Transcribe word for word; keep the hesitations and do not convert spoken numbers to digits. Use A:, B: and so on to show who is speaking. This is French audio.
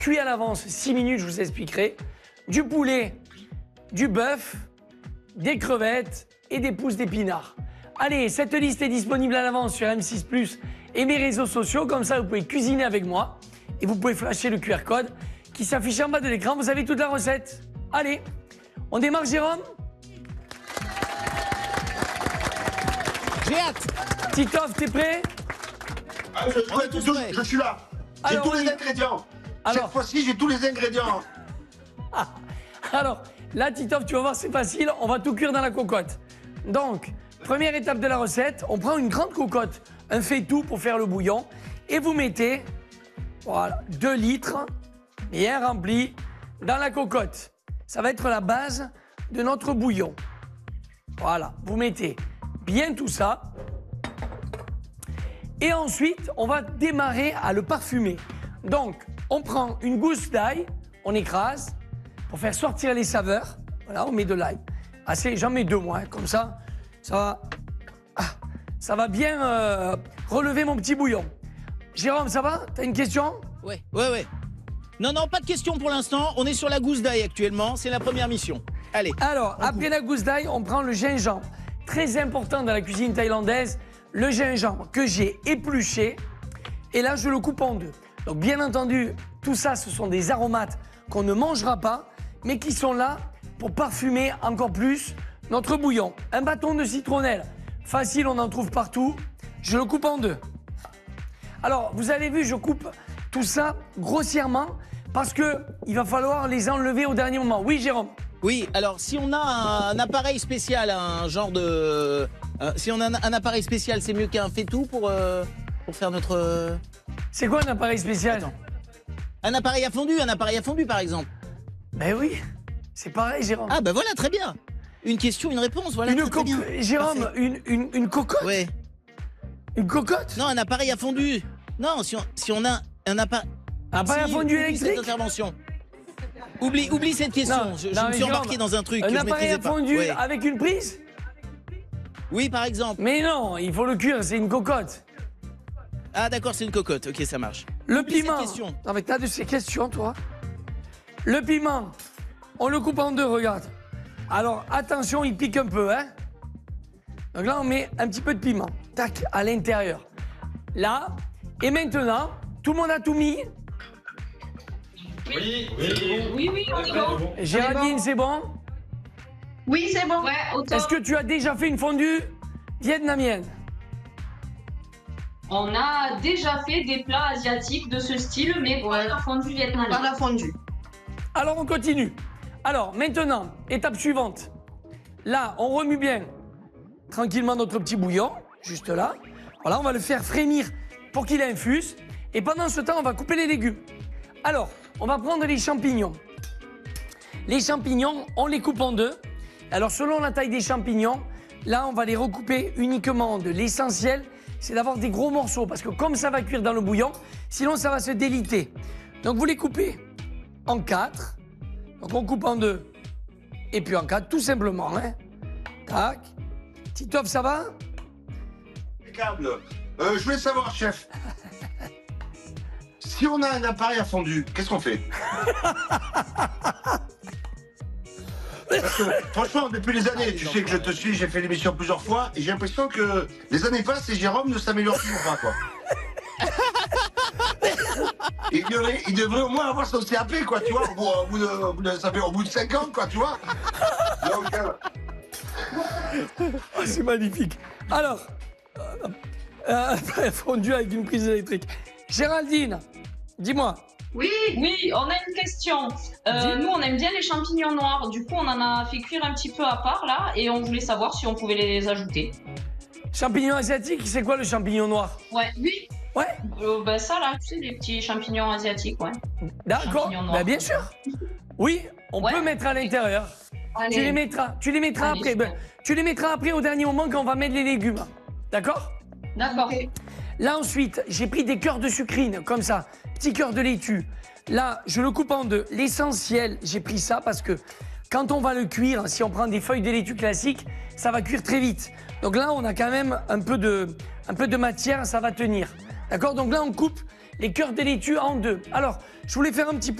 A: cuit à l'avance six minutes, je vous expliquerai. Du poulet, du bœuf, des crevettes et des pousses d'épinards. Allez, cette liste est disponible à l'avance sur M six plus et mes réseaux sociaux. Comme ça, vous pouvez cuisiner avec moi et vous pouvez flasher le Q R code qui s'affiche en bas de l'écran. Vous avez toute la recette. Allez, on démarre, Jérôme?
B: J'ai hâte.
A: Titoff, t'es prêt?
C: Ah, je, je, je, je, je suis là. J'ai tous les ingrédients. Alors, cette fois-ci, j'ai tous les ingrédients.
A: Ah, alors, là, Titoff, tu vas voir, c'est facile. On va tout cuire dans la cocotte. Donc, première étape de la recette, on prend une grande cocotte, un fait-tout pour faire le bouillon, et vous mettez, voilà, deux litres, bien remplis, dans la cocotte. Ça va être la base de notre bouillon. Voilà, vous mettez bien tout ça. Et ensuite, on va démarrer à le parfumer. Donc, on prend une gousse d'ail, on écrase, pour faire sortir les saveurs. Voilà, on met de l'ail. Assez, j'en mets deux, moi, hein, comme ça, ça va, ah, ça va bien euh, relever mon petit bouillon. Jérôme, ça va? T'as une question?
B: Ouais, ouais, ouais. Non, non, pas de question pour l'instant. On est sur la gousse d'ail actuellement. C'est la première mission. Allez.
A: Alors, après la gousse d'ail, on prend le gingembre. Très important dans la cuisine thaïlandaise, le gingembre que j'ai épluché. Et là, je le coupe en deux. Donc, bien entendu, tout ça, ce sont des aromates qu'on ne mangera pas, mais qui sont là pour parfumer encore plus notre bouillon. Un bâton de citronnelle, facile, on en trouve partout. Je le coupe en deux. Alors, vous avez vu, je coupe tout ça grossièrement parce qu'il va falloir les enlever au dernier moment. Oui, Jérôme?
B: Oui, alors si on a un, un appareil spécial, un genre de... Euh, si on a un, un appareil spécial, c'est mieux qu'un fait-tout pour, euh, pour faire notre... Euh...
A: C'est quoi un appareil spécial? Attends.
B: Un appareil à fondu, un appareil à fondu par exemple.
A: Ben oui, c'est pareil, Jérôme.
B: Ah ben voilà, très bien. Une question, une réponse, voilà.
A: Une
B: très, très bien.
A: Jérôme, une, une, une cocotte?
B: Ouais.
A: Une cocotte?
B: Non, un appareil à fondu. Non, si on, si on a un appareil...
A: Un appareil
B: si,
A: à fondu électrique?
B: Cette intervention. Oublie, oublie cette question, non, je, je
A: non,
B: me suis
A: Jérôme,
B: embarqué dans un truc
A: un
B: que je
A: appareil
B: maîtrisais
A: à
B: pas.
A: fondu
B: Ouais.
A: avec une prise?
B: Oui, par exemple.
A: Mais non, il faut le cuire, c'est une cocotte.
B: Ah d'accord, c'est une cocotte, ok, ça marche.
A: Le
B: Oublie
A: piment.
B: cette question.
A: Non mais t'as de ces questions, toi. Le piment, on le coupe en deux, regarde. Alors, attention, il pique un peu, hein. Donc là, on met un petit peu de piment. Tac, à l'intérieur. Là, et maintenant, tout le monde a tout mis?
D: Oui, oui, oui, oui, on est bon.
A: Géraldine, c'est bon?
D: Oui, c'est bon. Ouais, autant.
A: Est-ce que tu as déjà fait une fondue vietnamienne?
D: On a déjà fait des plats asiatiques de ce style, mais pas la fondue vietnamienne. Pas la fondue.
A: Alors, on continue. Alors, maintenant, étape suivante. Là, on remue bien tranquillement notre petit bouillon, juste là. Voilà, on va le faire frémir pour qu'il infuse. Et pendant ce temps, on va couper les légumes. Alors, on va prendre les champignons. Les champignons, on les coupe en deux. Alors, selon la taille des champignons, là, on va les recouper uniquement en deux. L'essentiel, c'est d'avoir des gros morceaux, parce que comme ça va cuire dans le bouillon, sinon ça va se déliter. Donc, vous les coupez en quatre. Donc, on coupe en deux et puis en quatre, tout simplement. Hein. Tac. Titoff, ça va?
C: Impeccable. Euh, je voulais savoir, chef. Si on a un appareil à fondu, qu'est-ce qu'on fait? Parce que, franchement, depuis les années, tu sais que je te suis, j'ai fait l'émission plusieurs fois, et j'ai l'impression que les années passent et Jérôme ne s'améliore toujours pas, quoi. Il devrait, il devrait au moins avoir son C A P, quoi, tu vois, au bout, au bout de, au bout de, ça fait au bout de cinq ans, quoi, tu vois. Donc, euh...
A: oh, c'est magnifique. Alors, euh, euh, fondu avec une prise électrique. Géraldine, dis-moi.
D: Oui, oui, on a une question. Euh, nous, on aime bien les champignons noirs. Du coup, on en a fait cuire un petit peu à part, là, et on voulait savoir si on pouvait les ajouter.
A: Champignons asiatiques, c'est quoi le champignon noir?
D: Ouais, oui.
A: Ouais.
D: Euh, ben ça, là, tu sais, les petits champignons asiatiques, ouais.
A: D'accord, ben, bien sûr. Oui, on
D: ouais.
A: peut mettre à l'intérieur. Tu les mettras, tu les mettras
D: Allez,
A: après. Ben, tu les mettras après au dernier moment quand on va mettre les légumes. D'accord?
D: D'accord. Okay.
A: Là, ensuite, j'ai pris des cœurs de sucrine, comme ça. Petit cœur de laitue. Là, je le coupe en deux. L'essentiel, j'ai pris ça parce que quand on va le cuire, si on prend des feuilles de laitue classiques, ça va cuire très vite. Donc là, on a quand même un peu de, un peu de matière, ça va tenir. D'accord? Donc là, on coupe les cœurs des laitues en deux. Alors, je voulais faire un petit